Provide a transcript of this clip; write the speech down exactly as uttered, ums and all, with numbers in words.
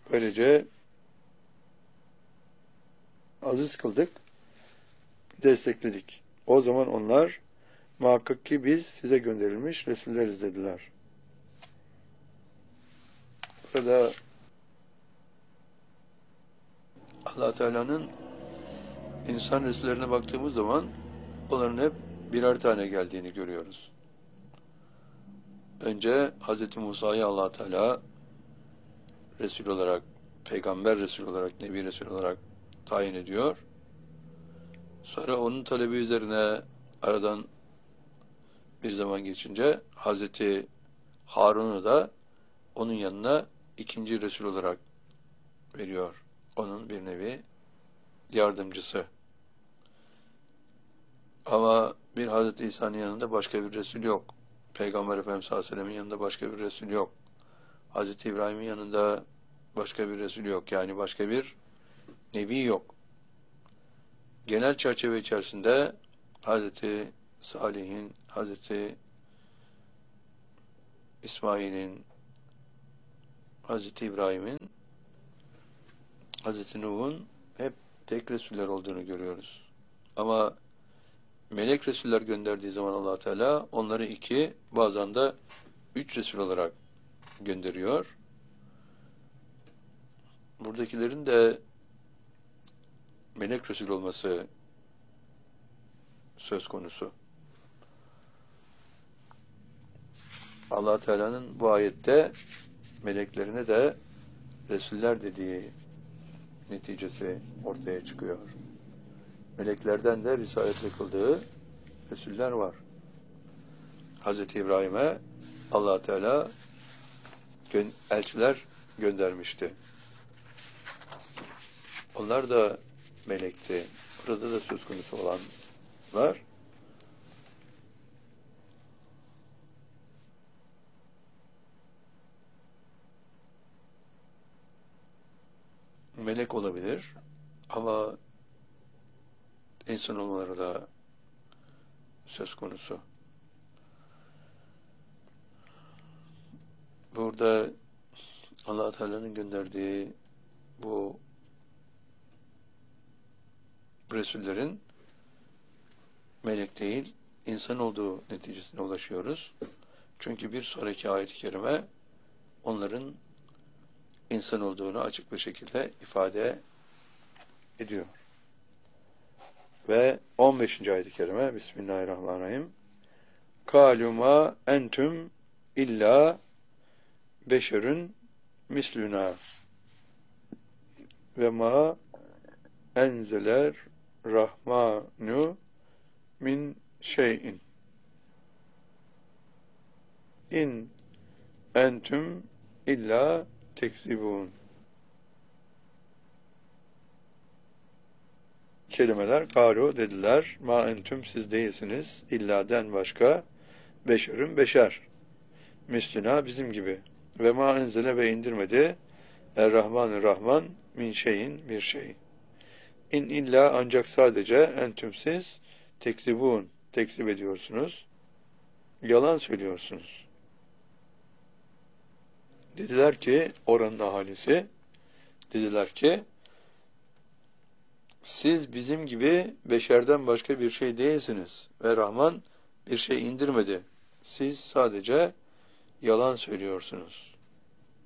Böylece aziz kıldık, destekledik. O zaman onlar muhakkak ki biz size gönderilmiş Resulleriz dediler. Burada Allah Teala'nın insan Resullerine baktığımız zaman onların hep birer tane geldiğini görüyoruz. Önce Hz. Musa'yı Allah Teala Resul olarak, Peygamber Resul olarak, Nebi Resul olarak tayin ediyor. Sonra onun talebi üzerine aradan bir zaman geçince Hz. Harun'u da onun yanına ikinci Resul olarak veriyor. Onun bir nevi yardımcısı. Ama bir Hz. İsa'nın yanında başka bir Resul yok. Peygamber Efendimiz sallallahu aleyhi ve sellem'in yanında başka bir Resul yok. Hz. İbrahim'in yanında başka bir Resul yok. Yani başka bir Nebi yok. Genel çerçeve içerisinde Hz. Salih'in, Hz. İsmail'in, Hz. İbrahim'in, Hz. Nuh'un hep tek Resuller olduğunu görüyoruz. Ama melek Resuller gönderdiği zaman Allah Teala onları iki, bazen de üç Resul olarak gönderiyor. Buradakilerin de melek Resul olması söz konusu. Allah Teala'nın bu ayette meleklerine de Resuller dediği neticesi ortaya çıkıyor. Meleklerden de risayetle kıldığı Resuller var. Hz. İbrahim'e Allah Teala gö- elçiler göndermişti. Onlar da melekti. Burada da söz konusu olanlar melek olabilir ama insan olmaları da söz konusu. Burada Allah Teala'nın gönderdiği bu Resullerin melek değil, insan olduğu neticesine ulaşıyoruz. Çünkü bir sonraki ayet-i kerime onların insan olduğunu açık bir şekilde ifade ediyor. Ve on beşinci ayet-i kerime Bismillahirrahmanirrahim. Kâlû mâ entüm illa beşerün misluna ve ma enzeler rahmanu min şeyin in entüm illa tekzibun. Kelimeler kalu dediler. Ma entüm siz değilsiniz. İlladen başka beşerün beşer. Mislina bizim gibi. Ve ma enzele ve indirmedi. Er-Rahman Rahman min şeyin bir şey. İn illa ancak sadece entüm siz tekzibun. Tekzip ediyorsunuz. Yalan söylüyorsunuz. Dediler ki oranın ahalisi dediler ki siz bizim gibi beşerden başka bir şey değilsiniz ve Rahman bir şey indirmedi. Siz sadece yalan söylüyorsunuz.